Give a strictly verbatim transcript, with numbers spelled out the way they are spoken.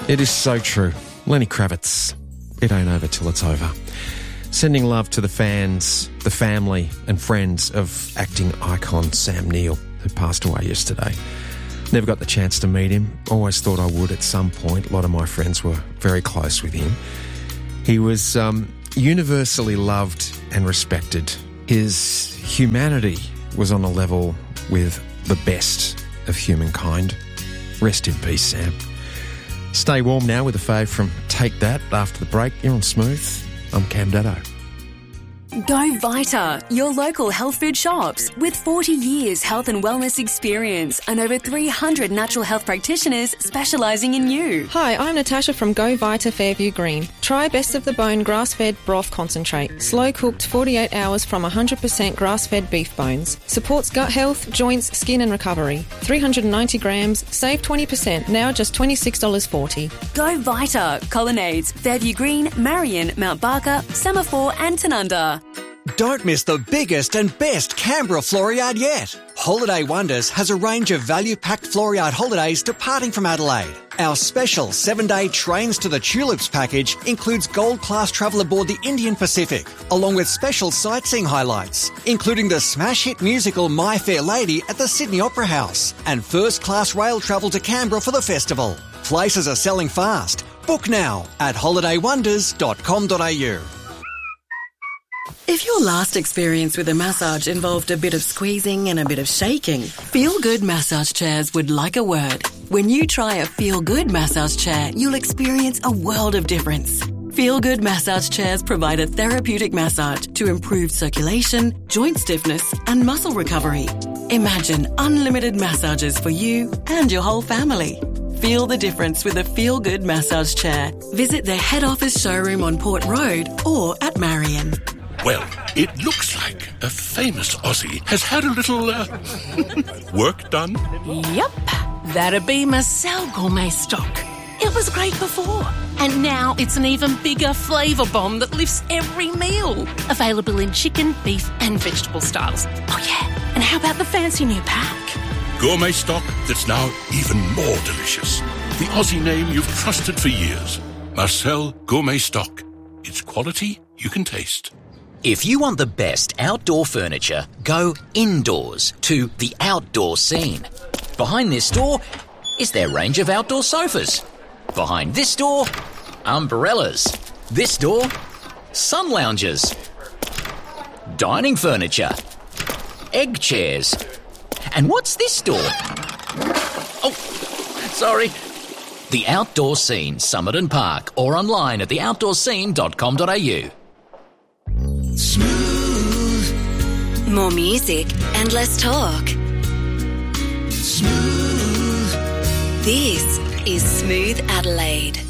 It is so true. Lenny Kravitz, it ain't over till it's over. Sending love to the fans, the family and friends of acting icon Sam Neill, who passed away yesterday. Never got the chance to meet him. Always thought I would at some point. A lot of my friends were very close with him. He was um, universally loved and respected. His humanity was on a level with the best of humankind. Rest in peace, Sam. Stay warm now with a fave from Take That after the break. You're on Smooth. I'm Cam Daddo. Go Vita, your local health food shops. With forty years health and wellness experience and over three hundred natural health practitioners specialising in you. Hi, I'm Natasha from Go Vita Fairview Green. Try Best of the Bone grass-fed broth concentrate. Slow-cooked forty-eight hours from one hundred percent grass-fed beef bones. Supports gut health, joints, skin and recovery. three hundred ninety grams, save twenty percent, now just twenty-six dollars forty. Go Vita, Colonnades, Fairview Green, Marion, Mount Barker, Semaphore and Tanunda. Don't miss the biggest and best Canberra Floriade yet. Holiday Wonders has a range of value-packed Floriade holidays departing from Adelaide. Our special seven-day Trains to the Tulips package includes gold-class travel aboard the Indian Pacific, along with special sightseeing highlights, including the smash hit musical My Fair Lady at the Sydney Opera House and first-class rail travel to Canberra for the festival. Places are selling fast. Book now at holiday wonders dot com dot a u. If your last experience with a massage involved a bit of squeezing and a bit of shaking, Feel Good Massage Chairs would like a word. When you try a Feel Good massage chair, you'll experience a world of difference. Feel Good Massage Chairs provide a therapeutic massage to improve circulation, joint stiffness and muscle recovery. Imagine unlimited massages for you and your whole family. Feel the difference with a Feel Good massage chair. Visit their head office showroom on Port Road or at Marion. Well, it looks like a famous Aussie has had a little uh, work done. Yep, that'd be Marcel Gourmet Stock. It was great before, and now it's an even bigger flavour bomb that lifts every meal. Available in chicken, beef and vegetable styles. Oh yeah, and how about the fancy new pack? Gourmet Stock that's now even more delicious. The Aussie name you've trusted for years. Marcel Gourmet Stock. It's quality you can taste. If you want the best outdoor furniture, go indoors to The Outdoor Scene. Behind this door is their range of outdoor sofas. Behind this door, umbrellas. This door, sun loungers. Dining furniture. Egg chairs. And what's this door? Oh, sorry. The Outdoor Scene, Somerton Park, or online at the outdoor scene dot com dot a u. Smooth. More music and less talk. Smooth. This is Smooth Adelaide.